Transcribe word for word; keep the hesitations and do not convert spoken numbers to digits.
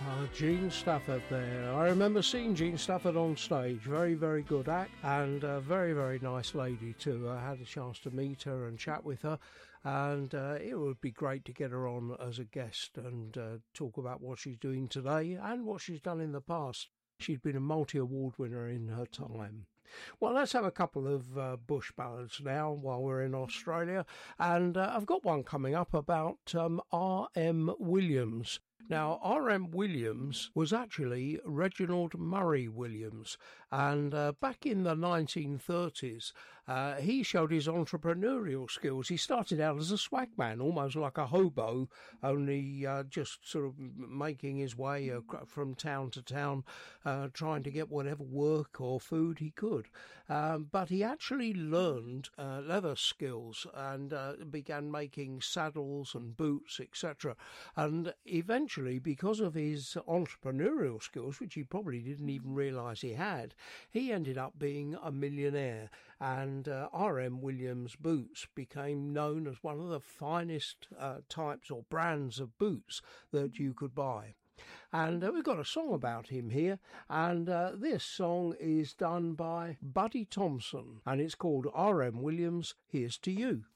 Uh, Gene Stafford there. I remember seeing Gene Stafford on stage. Very, very good act, and a very, very nice lady too. I had a chance to meet her and chat with her, and uh, it would be great to get her on as a guest and uh, talk about what she's doing today and what she's done in the past. She'd been a multi-award winner in her time. Well, let's have a couple of uh, bush ballads now while we're in Australia, and uh, I've got one coming up about um, R M Williams. Now, R M Williams was actually Reginald Murray Williams, and uh, back in the nineteen thirties, uh, he showed his entrepreneurial skills. He started out as a swagman, almost like a hobo, only uh, just sort of making his way uh, from town to town, uh, trying to get whatever work or food he could. Um, but he actually learned uh, leather skills and uh, began making saddles and boots, et cetera. And eventually, because of his entrepreneurial skills, which he probably didn't even realise he had, he ended up being a millionaire, and uh, R M Williams boots became known as one of the finest uh, types or brands of boots that you could buy. And uh, we've got a song about him here, and uh, this song is done by Buddy Thompson, and it's called R M Williams, Here's to You.